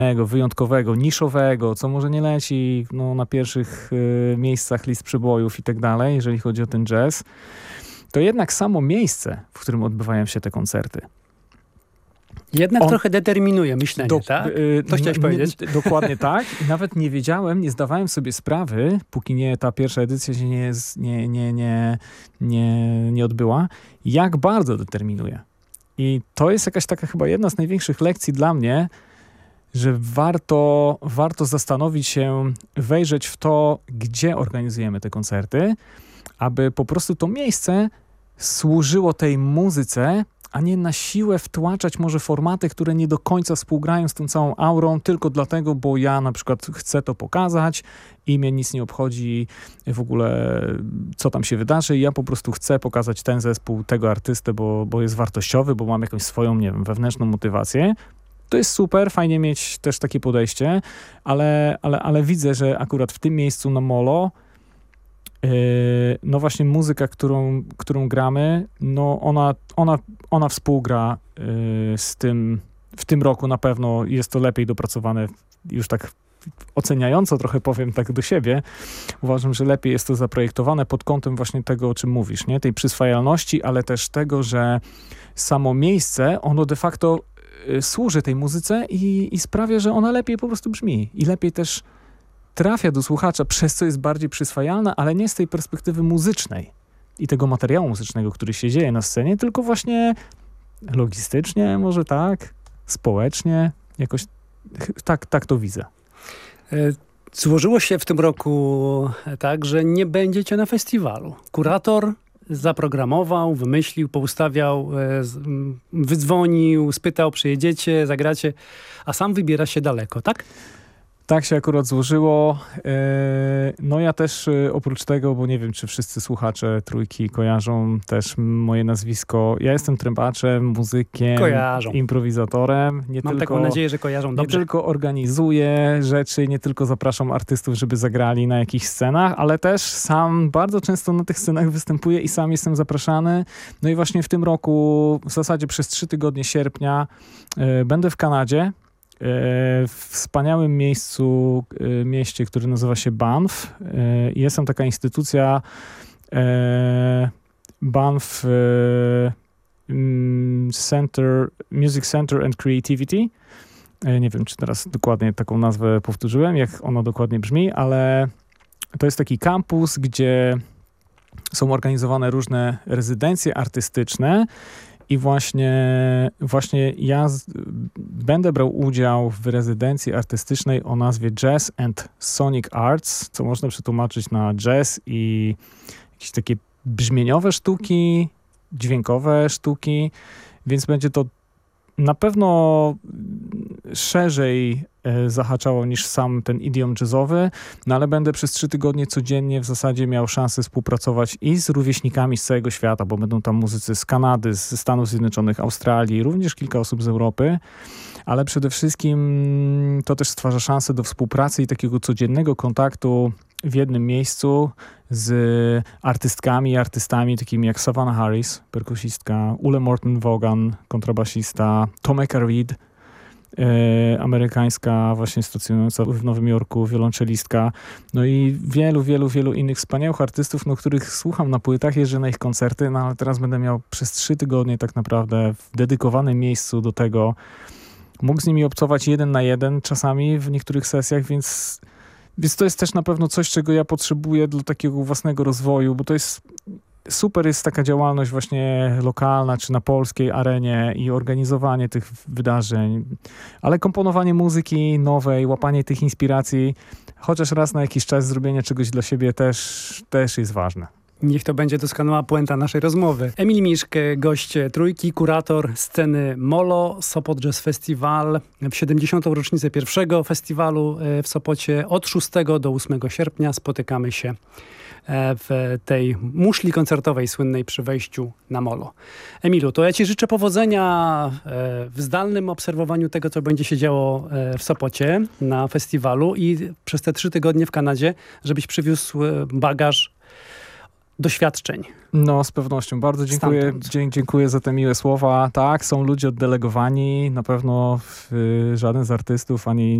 wyjątkowego, niszowego, co może nie leci na pierwszych miejscach list przebojów i tak dalej, jeżeli chodzi o ten jazz, to jednak samo miejsce, w którym odbywają się te koncerty, jednak trochę determinuje myślenie, tak? To chciałeś powiedzieć? Dokładnie tak. I nawet nie zdawałem sobie sprawy, póki ta pierwsza edycja się nie odbyła, jak bardzo determinuje. I to jest jakaś taka chyba jedna z największych lekcji dla mnie, że warto zastanowić się, wejrzeć w to, gdzie organizujemy te koncerty, aby po prostu to miejsce służyło tej muzyce, a nie na siłę wtłaczać może formaty, które nie do końca współgrają z tą całą aurą, tylko dlatego, bo ja na przykład chcę to pokazać i mnie nic nie obchodzi w ogóle, co tam się wydarzy. Ja po prostu chcę pokazać ten zespół, tego artystę, bo jest wartościowy, bo mam jakąś swoją, wewnętrzną motywację. To jest super, fajnie mieć też takie podejście, ale widzę, że akurat w tym miejscu na Molo właśnie muzyka, którą gramy, ona współgra z tym. W tym roku na pewno jest to lepiej dopracowane, już tak oceniająco trochę powiem tak do siebie. Uważam, że lepiej jest to zaprojektowane pod kątem właśnie tego, o czym mówisz, nie? Tej przyswajalności, ale też tego, że samo miejsce, ono de facto służy tej muzyce i sprawia, że ona lepiej po prostu brzmi i lepiej też trafia do słuchacza, przez co jest bardziej przyswajalna, ale nie z tej perspektywy muzycznej i tego materiału muzycznego, który się dzieje na scenie, tylko właśnie logistycznie, może tak, społecznie, jakoś tak to widzę. Złożyło się w tym roku tak, że nie będziecie na festiwalu. Kurator zaprogramował, wymyślił, poustawiał, wydzwonił, spytał, przyjedziecie, zagracie, a sam wybiera się daleko, tak? Tak się akurat złożyło. Ja też oprócz tego, bo nie wiem, czy wszyscy słuchacze Trójki kojarzą też moje nazwisko. Ja jestem trębaczem, muzykiem, improwizatorem. Mam taką nadzieję, że kojarzą dobrze. Nie tylko organizuję rzeczy, nie tylko zapraszam artystów, żeby zagrali na jakichś scenach, ale też sam bardzo często na tych scenach występuję i sam jestem zapraszany. No i właśnie w tym roku, w zasadzie przez 3 tygodnie sierpnia, będę w Kanadzie. W wspaniałym mieście, które nazywa się Banff. Jest tam taka instytucja Banff Music Center and Creativity. Nie wiem, czy teraz dokładnie taką nazwę powtórzyłem, jak ona dokładnie brzmi, ale to jest taki kampus, gdzie są organizowane różne rezydencje artystyczne. I właśnie ja będę brał udział w rezydencji artystycznej o nazwie Jazz and Sonic Arts, co można przetłumaczyć na jazz i jakieś takie brzmieniowe sztuki, dźwiękowe sztuki, więc będzie to na pewno szerzej zahaczało niż sam ten idiom jazzowy, no ale będę przez 3 tygodnie codziennie w zasadzie miał szansę współpracować i z rówieśnikami z całego świata, bo będą tam muzycy z Kanady, ze Stanów Zjednoczonych, Australii, również kilka osób z Europy, ale przede wszystkim to też stwarza szansę do współpracy i takiego codziennego kontaktu w jednym miejscu z artystkami i artystami takimi jak Savannah Harris, perkusistka, Ule Morton Vaughan, kontrabasista, Tomeka Reed, amerykańska właśnie stacjonująca w Nowym Jorku, wiolonczelistka, no i wielu innych wspaniałych artystów, których słucham na płytach, jeżdżę na ich koncerty, no ale teraz będę miał przez 3 tygodnie tak naprawdę w dedykowanym miejscu do tego, mógł z nimi obcować 1 na 1 czasami w niektórych sesjach, więc to jest też na pewno coś, czego ja potrzebuję dla takiego własnego rozwoju, bo to jest super, jest taka działalność właśnie lokalna, czy na polskiej arenie i organizowanie tych wydarzeń, ale komponowanie muzyki nowej, łapanie tych inspiracji, chociaż raz na jakiś czas zrobienie czegoś dla siebie też jest ważne. Niech to będzie doskonała puenta naszej rozmowy. Emil Miszk, gość Trójki, kurator sceny Molo, Sopot Jazz Festival w 70. rocznicę pierwszego festiwalu w Sopocie. Od 6 do 8 sierpnia spotykamy się w tej muszli koncertowej słynnej przy wejściu na Molo. Emilu, to ja ci życzę powodzenia w zdalnym obserwowaniu tego, co będzie się działo w Sopocie na festiwalu i przez te 3 tygodnie w Kanadzie, żebyś przywiózł bagaż doświadczeń. No, z pewnością. Bardzo dziękuję, dziękuję za te miłe słowa. Tak, są ludzie oddelegowani. Na pewno żaden z artystów, ani